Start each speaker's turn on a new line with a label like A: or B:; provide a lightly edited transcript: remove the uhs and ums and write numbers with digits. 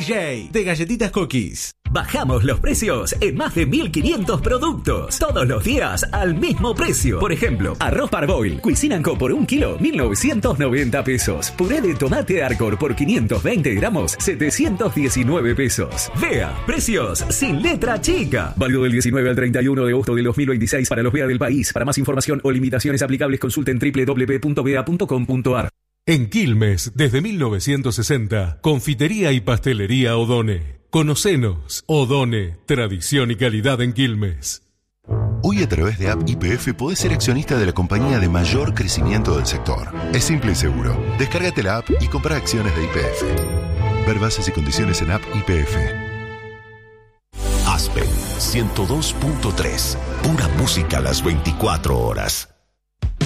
A: DJ de Galletitas Cookies.
B: Bajamos los precios en más de 1.500 productos. Todos los días al mismo precio. Por ejemplo, arroz Parboil, Cuisine & Co por 1 kilo, 1.990 pesos. Puré de tomate Arcor por 520 gramos, 719 pesos. Vea, precios sin letra chica. Válido del 19 al 31 de agosto del 2026 para los VEA del país. Para más información o limitaciones aplicables, consulten www.vea.com.ar.
C: En Quilmes, desde 1960, Confitería y Pastelería Odone. Conocenos, Odone, tradición y calidad en Quilmes.
D: Hoy a través de App YPF podés ser accionista de la compañía de mayor crecimiento del sector. Es simple y seguro. Descárgate la app y compra acciones de YPF. Ver bases y condiciones en App YPF.
E: Aspen 102.3. Pura música a las 24 horas.